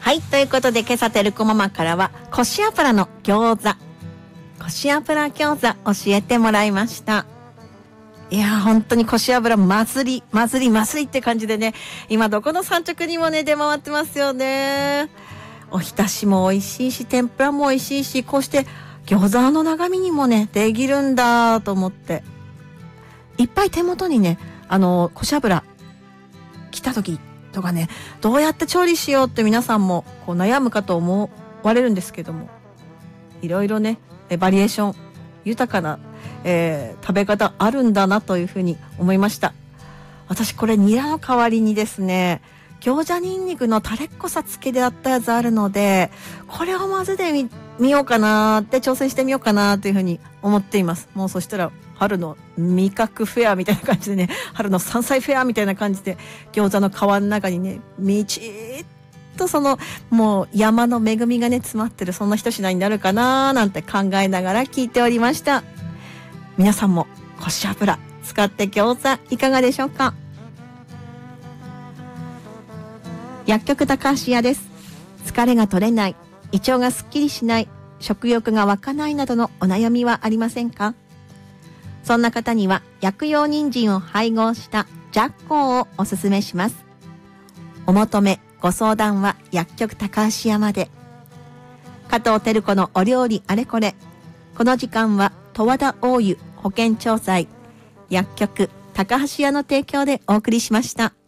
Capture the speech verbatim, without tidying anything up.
はい、ということで今朝てるこママからはこし油の餃子、こし油餃子教えてもらいました。いやー本当にこし油まずりまずりまずりって感じでね、今どこの産直にもね出回ってますよね。おひたしも美味しいし天ぷらも美味しいし、こうして餃子の長身にもねできるんだと思って、いっぱい手元にねあのこし油来た時とかね、どうやって調理しようって皆さんもこう悩むかと思われるんですけども、いろいろねバリエーション豊かな、えー、食べ方あるんだなというふうに思いました。私これニラの代わりにですね、餃子ニンニクのタレっこさつけであったやつあるので、これを混ぜて み, みようかなって挑戦してみようかなというふうに思っています。もうそしたら春の味覚フェアみたいな感じでね、春の山菜フェアみたいな感じで餃子の皮の中にねみちっとそのもう山の恵みがね詰まってる、そんな一品になるかななんて考えながら聞いておりました。皆さんもこし油使って餃子いかがでしょうか。薬局高橋屋です。疲れが取れない、胃腸がすっきりしない、食欲が湧かないなどのお悩みはありませんか。そんな方には薬用人参を配合したジャッコーをおすすめします。お求めご相談は薬局高橋屋まで。加藤照子のお料理あれこれ、この時間は十和田大湯保健調剤薬局高橋屋の提供でお送りしました。